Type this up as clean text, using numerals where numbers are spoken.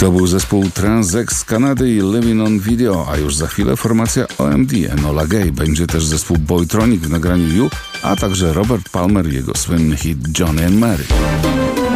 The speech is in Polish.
To był zespół Transex z Kanady i Living on Video, a już za chwilę formacja OMD, Enola Gay. Będzie też zespół Boytronic w nagraniu You, a także Robert Palmer i jego słynny hit Johnny and Mary.